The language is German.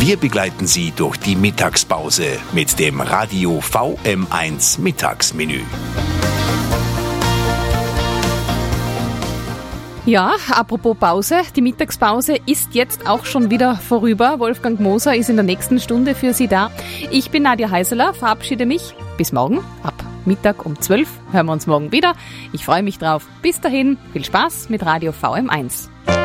Wir begleiten Sie durch die Mittagspause mit dem Radio VM1 Mittagsmenü. Ja, apropos Pause, die Mittagspause ist jetzt auch schon wieder vorüber. Wolfgang Moser ist in der nächsten Stunde für Sie da. Ich bin Nadja Heiseler, verabschiede mich. Bis morgen, ab Mittag um 12 hören wir uns morgen wieder. Ich freue mich drauf. Bis dahin, viel Spaß mit Radio VM1.